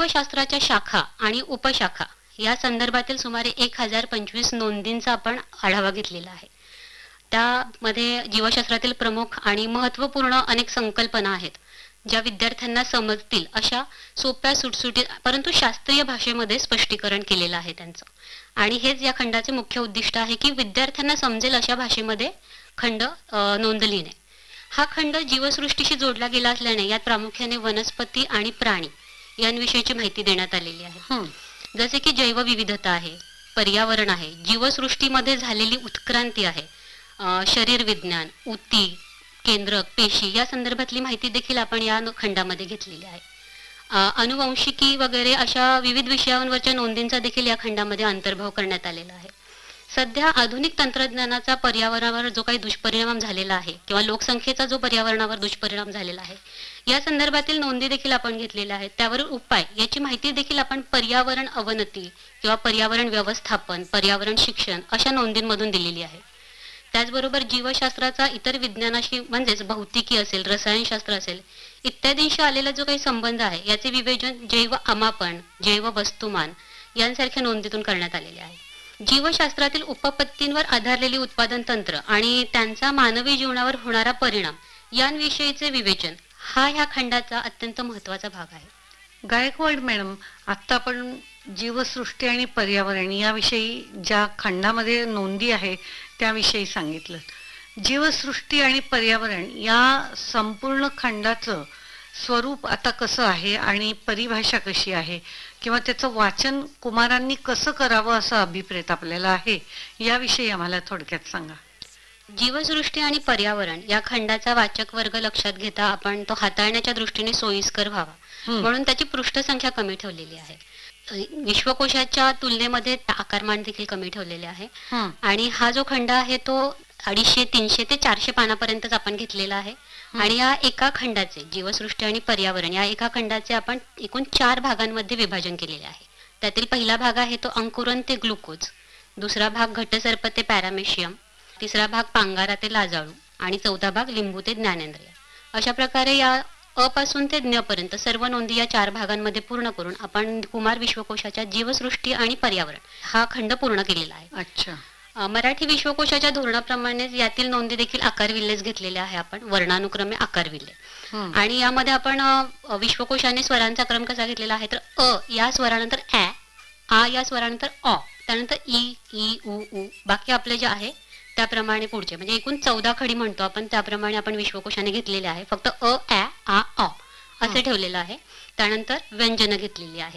जीवशास्त्राच्या शाखा आणि उपशाखा या संदर्भातील सुमारे 1025 नोंदींचा आपण आढावा घेतलेला आहे. त्यामध्ये जीवशास्त्रातील प्रमुख आणि महत्त्वपूर्ण अनेक संकल्पना आहेत, ज्या विद्यार्थ्यांना समजतील अशा सोप्या सुटसुटीत परंतु शास्त्रीय भाषेमध्ये स्पष्टीकरण केलेलं आहे त्यांचं. आणि हेच या खंडाचे मुख्य उद्दिष्ट आहे की विद्यार्थ्यांना समजेल अशा भाषेमध्ये खंड नोंद लिहिणे. हा खंड जीवसृष्टीशी जोडला गेला असल्याने यात प्रामुख्याने वनस्पती आणि प्राणी यांविषयीची माहिती देण्यात आलेली आहे. जसे की जैवविविधता आहे, पर्यावरण आहे, जीवसृष्टीमध्ये झालेली उत्क्रांती आहे, शरीर विज्ञान, ऊती, केंद्रक, पेशी या संदर्भातली माहिती देखील आपण या खंडामध्ये घेतलेली आहे. अनुवंशिकी वगैरे अशा विविध विषयांवरच्या नोंदींचा देखील या खंडामध्ये अंतर्भाव करण्यात आलेला आहे. सध्या आधुनिक तंत्रज्ञानाचा पर्यावरणावर जो काही दुष्परिणाम झालेला आहे किंवा लोकसंख्येचा जो पर्यावरणावर दुष्परिणाम झालेला आहे या संदर्भातील नोंदी देखील आपण घेतलेल्या आहेत. त्यावर उपाय याची माहिती देखील आपण पर्यावरण अवनती किंवा पर्यावरण व्यवस्थापन, पर्यावरण शिक्षण अशा नोंदींमधून दिलेली आहे. त्याचबरोबर जीवशास्त्राचा इतर विज्ञानाशी म्हणजेच भौतिकी असेल, रसायनशास्त्र असेल इत्यादींशी आलेला जो काही संबंध आहे याचे विवेचन जैव अमापन, जैव वस्तुमान यांसारख्या नोंदीतून करण्यात आलेले आहे. जीवशास्त्रातील उपपत्तींवर आधारलेली उत्पादन तंत्र आणि त्यांचा मानवी जीवनावर होणारा परिणाम यांविषयीचे विवेचन हा ह्या खंडाचा अत्यंत महत्त्वाचा भाग आहे. गायकवाड मॅडम, आता आपण जीवसृष्टी आणि पर्यावरण याविषयी ज्या खंडामध्ये नोंदी आहे त्याविषयी सांगितलं. जीवसृष्टी आणि पर्यावरण या संपूर्ण खंडाचं स्वरूप आता कसं आहे आणि परिभाषा कशी आहे किंवा त्याचं वाचन कुमारांनी कसं करावं असा अभिप्रेत आपल्याला आहे, याविषयी आम्हाला थोडक्यात सांगा. जीवसृष्टी आणि पर्यावरण या खंडाचा वाचक वर्ग लक्षात घेता आपण तो हाताळण्याच्या दृष्टीने सोयीस्कर व्हावा म्हणून त्याची पृष्ठसंख्या कमी ठेवलेली आहे. विश्वकोशाच्या तुलनेमध्ये आकारमान देखील कमी ठेवलेले आहे. आणि हा जो खंड आहे तो 250, 300 ते 400 पानापर्यंतच आपण घेतलेला आहे. आणि या एका खंडाचे जीवसृष्टी आणि पर्यावरण या एका खंडाचे आपण एकूण 4 भागांमध्ये विभाजन केलेले आहे. त्यातील पहिला भाग आहे तो अंकुरन ते ग्लुकोज, दुसरा भाग घटसर्प ते पॅरामेशियम, तिसरा भाग पांगारा ते लाजाळू आणि चौथा भाग लिंबू ते ज्ञानेंद्रिय. अशा प्रकारे या अ पासून ते ज्ञ पर्यंत सर्व नोंदी या 4 भागांमध्ये पूर्ण करून आपण कुमार विश्वकोशाच्या जीवसृष्टी आणि पर्यावरण हा खंड पूर्ण केलेला आहे. अच्छा. मराठी विश्वकोशाच्या धोरणाप्रमाणे यातील नोंदी देखील आकारविल्लेच घेतलेल्या आहे आपण, वर्णानुक्रमे आकारविल्ले. आणि यामध्ये आपण विश्वकोशाने स्वरांचा क्रम कसा घेतलेला आहे तर अ या स्वरानंतर ॲ, आ या स्वरानंतर ऑ, त्यानंतर ई, ई, उ, उ, बाकी आपले जे आहे त्याप्रमाणे पुढचे म्हणजे एकूण 14 खडी म्हणतो आपण त्याप्रमाणे आपण विश्वकोशाने घेतलेले आहे. फक्त अ, ॲ, आ, ऑ असे ठेवलेलं आहे. त्यानंतर व्यंजन घेतलेली आहेत.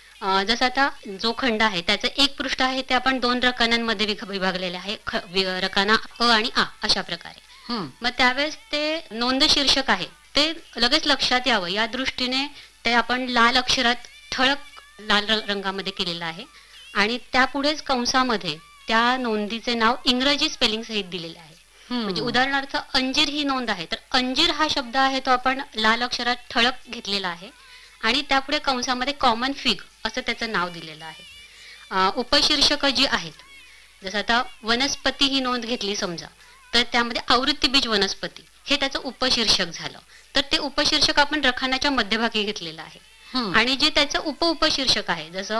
जसं आता जो खंड आहे त्याचं एक पृष्ठ आहे ते आपण 2 रकान्यांमध्ये विभागलेले आहे, रकाना अ आणि आ अशा प्रकारे. मग त्यावेळेस ते नोंद शीर्षक आहे ते लगेच लक्षात यावं या दृष्टीने ते आपण लाल अक्षरात ठळक लाल रंगामध्ये केलेलं आहे. आणि त्यापुढेच कंसामध्ये त्या नोंदीचे नाव इंग्रजी स्पेलिंग सहित दिलेले आहे. म्हणजे उदाहरणार्थ अंजीर ही नोंद आहे तर अंजीर हा शब्द आहे तो आपण लाल अक्षरात ठळक घेतलेला आहे आणि त्यापुढे कंसामध्ये कॉमन फिग असं त्याचं नाव दिलेलं आहे. उपशीर्षक जी आहेत जसं आता वनस्पती ही नोंद घेतली समजा तर त्यामध्ये आवृत्तीबीज वनस्पती हे त्याचं उपशीर्षक झालं. तर ते उपशीर्षक आपण रखानाच्या मध्यभागी घेतलेलं आहे. आणि जे त्याचं उपशीर्षक आहे जसं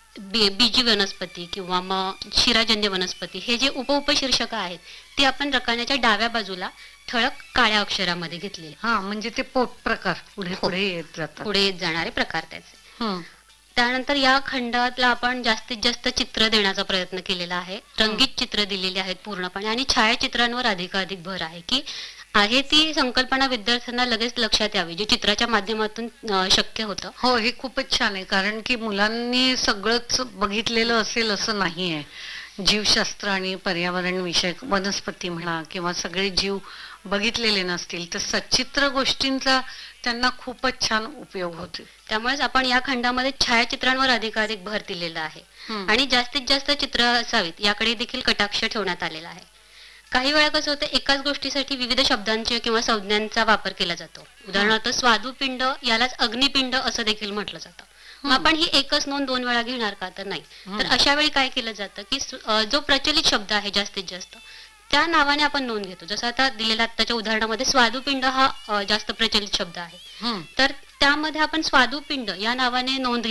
बीजी वनस्पती किंवा मग शिराजन्य वनस्पती हे जे उपशीर्षक आहेत ते आपण रकान्याच्या डाव्या बाजूला ठळक काळ्या अक्षरामध्ये घेतलेले. म्हणजे ते पोट प्रकार पुढे पुढे येत जातात, पुढे येत जाणारे प्रकार त्याचे. त्यानंतर या खंडातला आपण जास्तीत जास्त चित्र देण्याचा प्रयत्न केलेला आहे. रंगीत चित्र दिलेली आहेत पूर्णपणे आणि छायाचित्रांवर अधिकाधिक भर आहे की आहे ती संकल्पना विद्यार्थ्यांना लगेच लक्षात यावी जे चित्राच्या माध्यमातून शक्य होतं. हो, हे खूपच छान आहे कारण की मुलांनी सगळंच बघितलेलं असेल असं नाही आहे. जीवशास्त्र आणि पर्यावरण विषयक वनस्पती म्हणा किंवा सगळे जीव बघितलेले नसतील तर सचित्र गोष्टींचा त्यांना खूपच छान उपयोग होतो. त्यामुळेच आपण या खंडामध्ये छायाचित्रांवर अधिकाधिक भर दिलेला आहे आणि जास्तीत जास्त चित्र असावीत याकडे देखील कटाक्ष ठेवण्यात आलेला आहे. काही वेळा कसं होतं एकाच गोष्टीसाठी विविध शब्दांचे किंवा संज्ञांचा वापर केला जातो. उदाहरणार्थ स्वादुपिंड यालाच अग्निपिंड असं देखील म्हटलं जातं. मग आपण ही एकच नोंद 2 वेळा घेणार का तर नाही. तर अशा वेळी काय केलं जातं की जो प्रचलित शब्द आहे जास्तीत जास्त त्या नावाने आपण नोंद घेतो. जसं आता दिलेल्या आत्ताच्या उदाहरणामध्ये स्वादुपिंड हा जास्त प्रचलित शब्द आहे तर त्यामध्ये आपण स्वादुपिंड या नावाने नोंद